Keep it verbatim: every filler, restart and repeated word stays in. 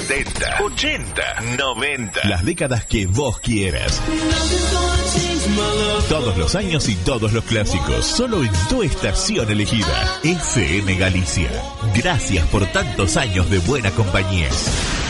setenta, ochenta, noventa. Las décadas que vos quieras. Todos los años y todos los clásicos. Solo en tu estación elegida. F M Galicia. Gracias por tantos años de buena compañía.